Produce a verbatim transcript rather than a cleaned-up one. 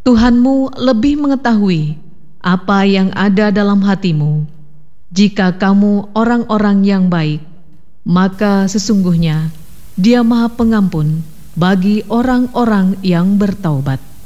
Tuhanmu lebih mengetahui apa yang ada dalam hatimu. Jika kamu orang-orang yang baik, maka sesungguhnya Dia Maha Pengampun bagi orang-orang yang bertaubat.